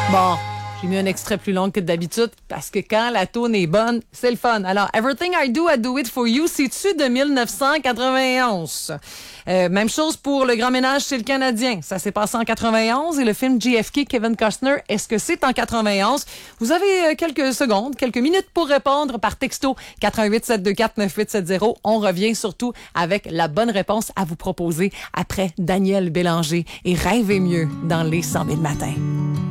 Bon, j'ai mis un extrait plus long que d'habitude parce que quand la tourne est bonne, c'est le fun. Alors, Everything I Do It For You, c'est-tu de 1991? Même chose pour Le Grand Ménage chez le Canadien. Ça s'est passé en 91 et le film JFK, Kevin Costner, est-ce que c'est en 91? Vous avez quelques secondes, quelques minutes pour répondre par texto 418-724-9870. On revient surtout avec la bonne réponse à vous proposer après Daniel Bélanger et Rêvez mieux dans les 100 000 matins.